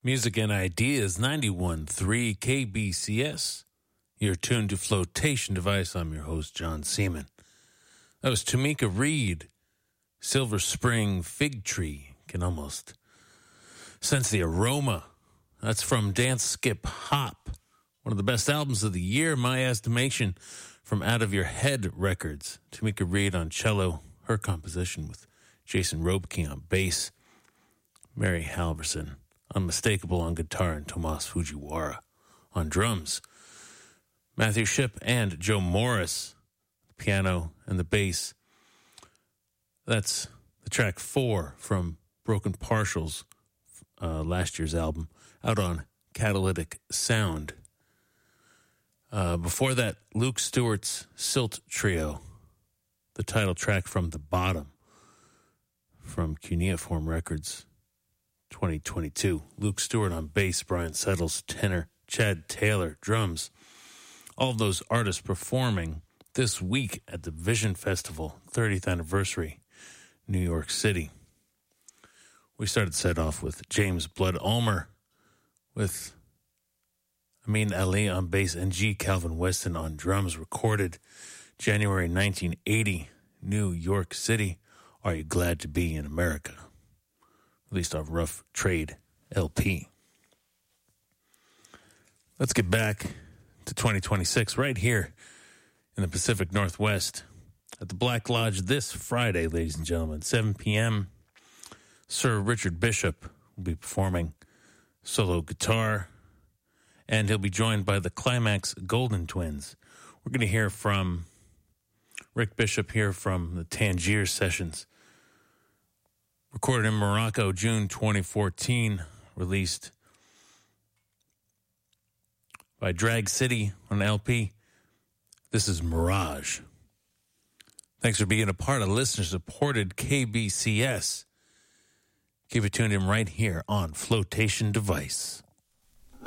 Music and Ideas 91.3 KBCS. You're tuned to Flotation Device. I'm your host, John Seaman. That was Tamika Reed, Silver Spring Fig Tree. Can almost sense the aroma. That's from Dance Skip Hop, one of the best albums of the year, my estimation, from Out of Your Head Records. Tamika Reed on cello, her composition with Jason Robke on bass, Mary Halverson Unmistakable on guitar, and Tomas Fujiwara on drums. Matthew Shipp and Joe Morris, piano and the bass. That's the track 4 from Broken Partials, last year's album, out on Catalytic Sound. Before that, Luke Stewart's Silt Trio, the title track from The Bottom, from Cuneiform Records, 2022. Luke Stewart on bass, Brian Settles tenor, Chad Taylor drums. All of those artists performing this week at the Vision Festival, 30th anniversary, New York City. We started set off with James Blood Ulmer with Amin Ali on bass and G. Calvin Weston on drums, recorded January 1980, New York City. Are You Glad to Be in America? Released off Rough Trade LP. Let's get back to 2026 right here in the Pacific Northwest at the Black Lodge this Friday, ladies and gentlemen, 7 p.m. Sir Richard Bishop will be performing solo guitar, and he'll be joined by the Climax Golden Twins. We're going to hear from Rick Bishop here from the Tangier Sessions. Recorded in Morocco, June 2014, released by Drag City on LP. This is Mirage. Thanks for being a part of listener-supported KBCS. Keep it tuned in right here on Flotation Device.